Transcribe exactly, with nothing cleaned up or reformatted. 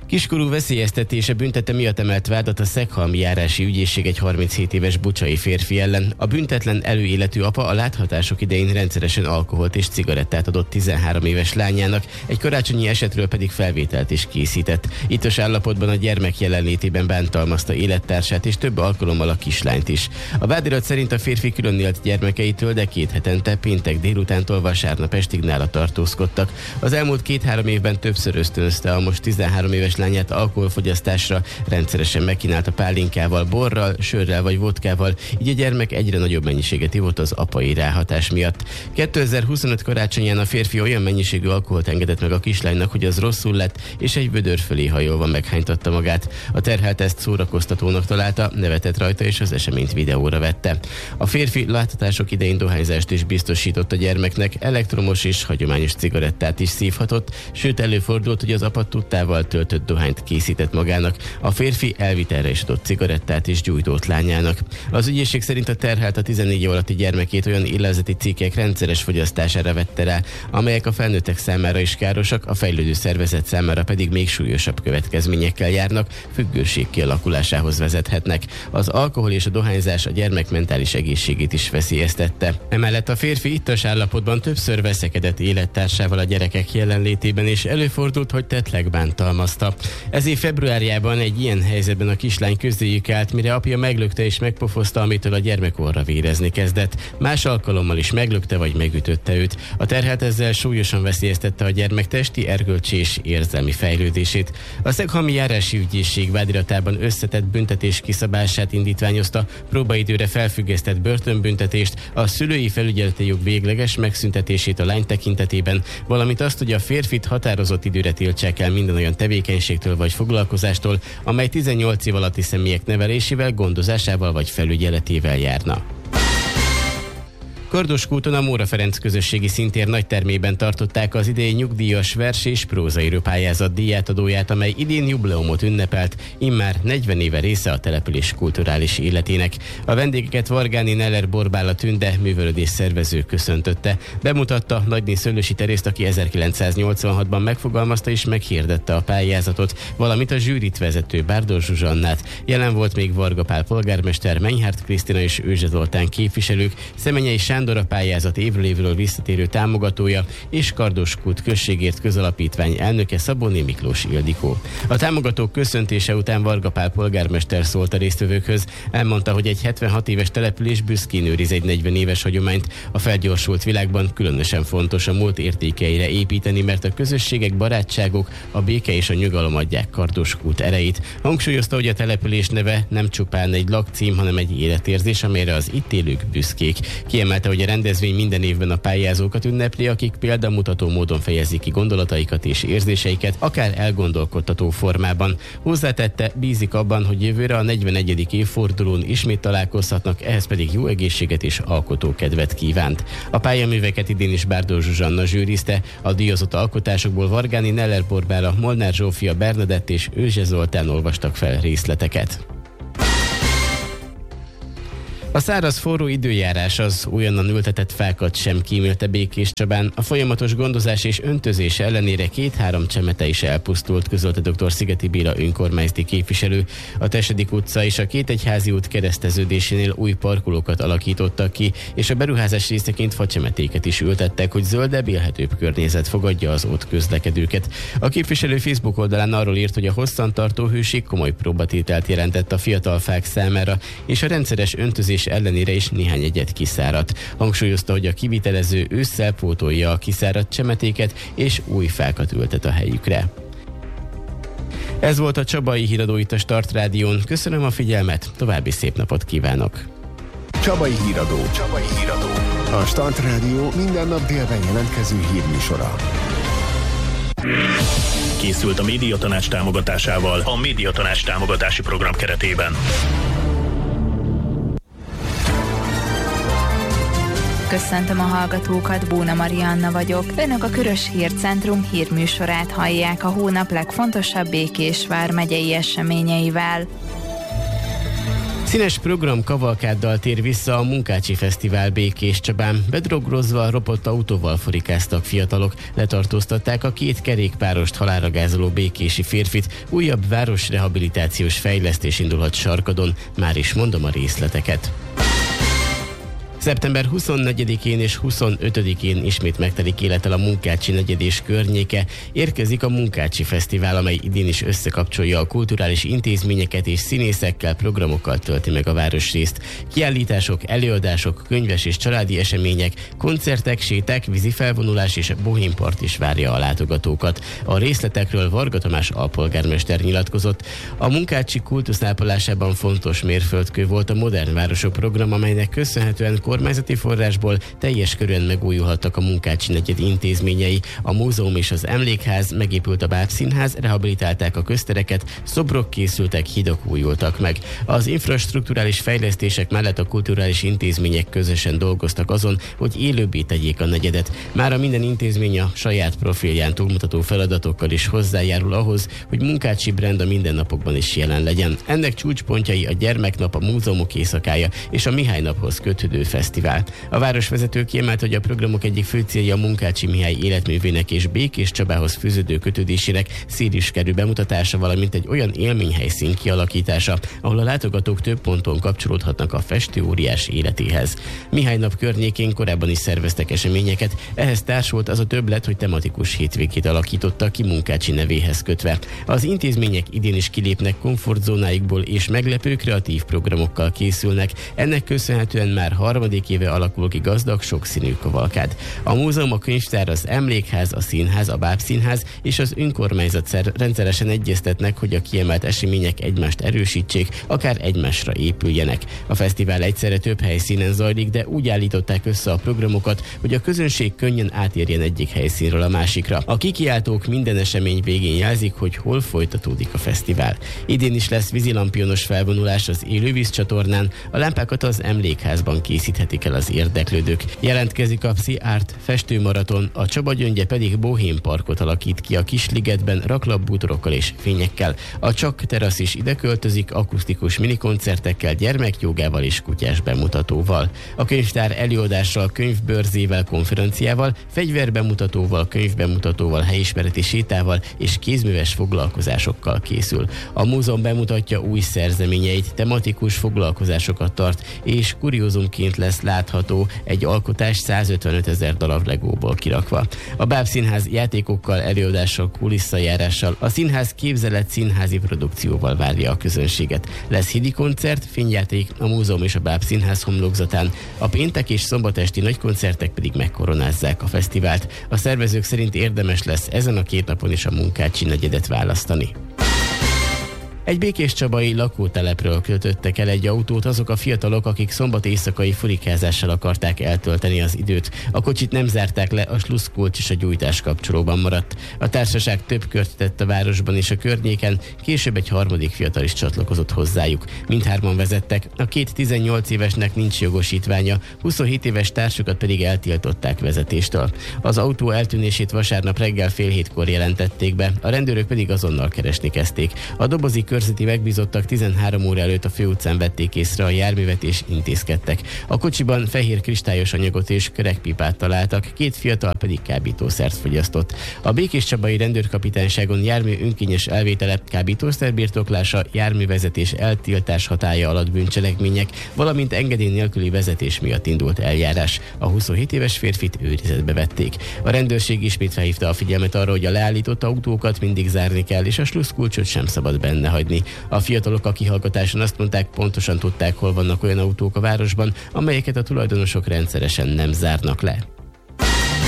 Kiskorú veszélyeztetése büntete miatt emelt vádat a Szeghalmi járási ügyészség egy harminchét éves bucsai férfi ellen. A büntetlen előéletű apa a láthatások idején rendszeresen alkoholt és cigarettát adott tizenhárom éves lányának, egy karácsonyi esetről pedig felvételt is készített. Ittas állapotban a gyermek jelenlétében bántalmazta élettársát és több alkalommal a kislányt is. A vádirat szerint a férfi külön élt gyermekeitől, de két hetente péntek délutántól vasárnap estig nála tartózkodtak. Az elmúlt két-három évben többször ösztönözte a most tizenhárom éves lányát alkoholfogyasztásra, rendszeresen megkínálta pálinkával, borral, sörrel vagy vodkával, így a gyermek egyre nagyobb mennyiséget ivott az apai ráhatás miatt. kétezer-huszonöt karácsonyán a férfi olyan mennyiségű alkoholt engedett meg a kislánynak, hogy az rosszul lett, és egy vödör fölé hajolva meghánytatta magát. A terhelt ezt szórakoztatónak találta, nevetett rajta és az eseményt videóra vette. A férfi láthatások idején dohányzást is biztosított a gyermeknek, elektromos és hagyományos cigarettát is szívhatott, sőt előfordult, hogy az apa tudtával töltött dohányt készített magának. A férfi elvitelre is adott cigarettát és gyújtót lányának. Az ügyészség szerint a terhelt a tizennégy év alatti gyermekét olyan illenzeti cikkek rendszeres fogyasztására vette rá, amelyek a felnőttek számára is károsak, a fejlődő szervezet számára pedig még súlyosabb következményekkel járnak, függőség kialakulásához vezethetnek. Az alkohol és a dohányzás a gyermek mentális egészségét is veszélyeztette. Emellett a férfi ittas állapotban többször veszekedett élettársával a gyerekek jelenlétében, és előfordult, hogy tettleg bántalmazta. Ez év februárjában egy ilyen helyzetben a kislány közéjük állt, mire apja meglökte és megpofozta, amitől a gyermek orra vérezni kezdett. Más alkalommal is meglökte vagy megütötte őt. A terhelt ezzel súlyosan veszélyeztette a gyermek testi, erkölcsi és érzelmi fejlődését. A Szeghalmi járási ügyészség vádiratában összetett büntetés kiszabását indítványozta, próbaidőre felfüggesztett börtönbüntetést, a szülői felügyeleti jog végleges megszüntetését a lány tekintetében, valamint azt, hogy a férfit határozott időre tiltsák el minden olyan tevékenységtől vagy foglalkozástól, amely tizennyolc év alatti személyek nevelésével, gondozásával vagy felügyeletével járna. Kardoskúton a Móra Ferenc közösségi színtér nagytermében tartották az idei nyugdíjas vers és prózaíró pályázat díjátadóját, amely idén jubileumot ünnepelt, immár negyven éve része a település kulturális életének. A vendégeket Vargáni Neller Borbála Tünde művelődés szervező köszöntötte. Bemutatta Nagyné Szőlősi Terészt, aki ezerkilencszáznyolcvanhatban megfogalmazta és meghirdette a pályázatot, valamint a zsűrit vezető Bárdor Zsuzsannát. Jelen volt még Varga Pál polgármester, Menyhárt Krisztina és Őzse Zoltán képviselők, Szemenyei Sándor a pályázat évről évről visszatérő támogatója, és Kardoskút községért közalapítvány elnöke Szabóné Miklós Ildikó. A támogatók köszöntése után Varga Pál polgármester szólt a résztvevőkhöz, elmondta, hogy egy hetvenhat éves település büszkén őriz egy negyven éves hagyományt. A felgyorsult világban különösen fontos a múlt értékeire építeni, mert a közösségek, barátságok, a béke és a nyugalom adják Kardoskút erejét. Hangsúlyozta, hogy a település neve nem csupán egy lakcím, hanem egy életérzés, amelyre az itt élők büszkék. Kiemelte, hogy a rendezvény minden évben a pályázókat ünnepli, akik példamutató módon fejezik ki gondolataikat és érzéseiket, akár elgondolkodtató formában. Hozzátette, bízik abban, hogy jövőre a negyvenegyedik évfordulón ismét találkozhatnak, ehhez pedig jó egészséget és alkotókedvet kívánt. A pályaműveket idén is Bárdor Zsuzsanna zsűrizte, a díjazott alkotásokból Vargáni Neller Borbála, Molnár Zsófia, Bernadett és Őzse Zoltán olvastak fel részleteket. A száraz forró időjárás az újonnan ültetett fákat sem kímélte Békés Csabán. A folyamatos gondozás és öntözés ellenére két-három csemete is elpusztult, közölte dr. Szigeti Béla önkormányzati képviselő. A Tesedik utca és a Kétegyházi út kereszteződésénél új parkolókat alakítottak ki, és a beruházás részeként facsemetéket is ültettek, hogy zöldebb, élhetőbb környezet fogadja az ott közlekedőket. A képviselő Facebook oldalán arról írt, hogy a hosszantartó hőség komoly próbatételt jelentett a fiatal fák számára, és a rendszeres öntözés ellenére is néhány egyet kiszáradt. Hangsúlyozta, hogy a kivitelező ősszel pótolja a kiszáradt csemetéket, és új fákat ültet a helyükre. Ez volt a Csabai Híradó itt a Start Rádión. Köszönöm a figyelmet, további szép napot kívánok! Csabai Híradó. Csabai Híradó. A Start Rádió minden nap délben jelentkező hírműsora. Készült a Médiatanács támogatásával a Médiatanács támogatási program keretében. Köszöntöm a hallgatókat, Bóna Marianna vagyok. Önök a Körös Hírcentrum hírműsorát hallják a hónap legfontosabb Békés vármegyei eseményeivel. Színes program kavalkáddal tér vissza a Munkácsi Fesztivál Békés Csabán. Bedrogrozva, ropott autóval forikáztak fiatalok, letartóztatták a két kerékpárost halálra gázoló békési férfit. Újabb városrehabilitációs fejlesztés indulhat Sarkadon, már is mondom a részleteket. szeptember huszonnegyedikén és huszonötödikén ismét megtelik élettel a Munkácsi negyed és környéke. Érkezik a Munkácsi Fesztivál, amely idén is összekapcsolja a kulturális intézményeket és színészekkel, programokkal tölti meg a városrészt. Kiállítások, előadások, könyves és családi események, koncertek, séták, vízi felvonulás és bohémpart is várja a látogatókat. A részletekről Varga Tamás alpolgármester nyilatkozott. A Munkácsi kultuszápolásában fontos mérföldkő volt a Modern Városok program, amelynek köszönhetően kormányzati forrásból teljes körűen megújulhattak a Munkácsi negyed intézményei. A múzeum és az emlékház, megépült a Bábszínház, rehabilitálták a köztereket, szobrok készültek, hidak újultak meg. Az infrastrukturális fejlesztések mellett a kulturális intézmények közösen dolgoztak azon, hogy élőbbé tegyék a negyedet. Mára minden intézmény a saját profilján túlmutató feladatokkal is hozzájárul ahhoz, hogy Munkácsi brand a mindennapokban is jelen legyen. Ennek csúcspontjai a Gyermeknap, a Múzeumok éjszakája és a Mihály naphoz kötődő fesztivál. A városvezető kiemelt, hogy a programok egyik fő célja a Munkácsi Mihály életművének és Békés Csabához fűződő kötődésének széliskerű bemutatása, valamint egy olyan élményhelyszín kialakítása, ahol a látogatók több ponton kapcsolódhatnak a festő óriás életéhez. Mihály nap környékén korábban is szerveztek eseményeket, ehhez társult az a többlet, hogy tematikus hétvégét alakítottak ki Munkácsi nevéhez kötve. Az intézmények idén is kilépnek komfortzónáikból és meglepő kreatív programokkal készülnek. Ennek köszönhetően már harmadik éve alakul ki gazdag, sokszínű kavalkád. A múzeum, a könyvtár, az emlékház, a színház, a Bábszínház és az önkormányzat rendszeresen egyeztetnek, hogy a kiemelt események egymást erősítsék, akár egymásra épüljenek. A fesztivál egyszerre több helyszínen zajlik, de úgy állították össze a programokat, hogy a közönség könnyen átérjen egyik helyszínről a másikra. A kikiáltók minden esemény végén jelzik, hogy hol folytatódik a fesztivál. Idén is lesz vízilampionos felvonulás az élővíz csatornán, a lámpákat az emlékházban készíthetik el az érdeklődők. Jelentkezik a Psi Art festőmaraton, a Csaba Gyöngye pedig bohém parkot alakít ki a Kisligetben raklapbútorokkal és fényekkel. A Csak terasz is ide költözik, akusztikus minikoncertekkel, gyermekjógával és kutyás bemutatóval. A könyvtár előadással, könyvbörzével, konferenciával, fegyverbemutatóval, könyvbemutatóval, helyismereti sétával és kézműves foglalkozásokkal készül. A múzeum bemutatja új szerzeményeit, tematikus foglalkozásokat tart, és kuriózumként lesz látható egy alkotás százötvenöt ezer darab legóból kirakva. A Bábszínház játékokkal, előadással, kuliszajárással, a színház képzelet színházi produkcióval várja a közönséget. Lesz hidi koncert, fényjáték a múzeum és a Bábszínház homlokzatán. A péntek és szombatesti nagykoncertek pedig megkoronázzák a fesztivált. A szervezők szerint érdemes lesz ezen a két napon is a Munkácsi negyedet választani. Egy békéscsabai lakótelepről kötöttek el egy autót azok a fiatalok, akik szombat éjszakai furikázással akarták eltölteni az időt. A kocsit nem zárták le, a sluszkulcs és a gyújtás kapcsolóban maradt. A társaság több kört tett a városban és a környéken, később egy harmadik fiatal is csatlakozott hozzájuk. Mindhárman vezettek, a két tizennyolc évesnek nincs jogosítványa, huszonhét éves társukat pedig eltiltották vezetéstől. Az autó eltűnését vasárnap reggel fél hétkor jelentették be, a rendőrök pedig azonnal keresni kezdték. A dobozi körzeti megbízottak tizenhárom óra előtt a főutcán vették észre a járművet és intézkedtek. A kocsiban fehér kristályos anyagot és kerekpipát találtak, két fiatal pedig kábítószert fogyasztott. A békéscsabai rendőrkapitányságon jármű önkényes elvétele, kábítószer birtoklása, járművezetés eltiltás hatálya alatt bűncselekmények, valamint engedély nélküli vezetés miatt indult eljárás. A huszonhét éves férfit őrizetbe vették. A rendőrség ismét felhívta a figyelmet arra, hogy a leállított autókat mindig zárni kell, és a sluszkulcsot sem szabad benne hagyni. A fiatalok a kihallgatáson azt mondták, pontosan tudták, hol vannak olyan autók a városban, amelyeket a tulajdonosok rendszeresen nem zárnak le.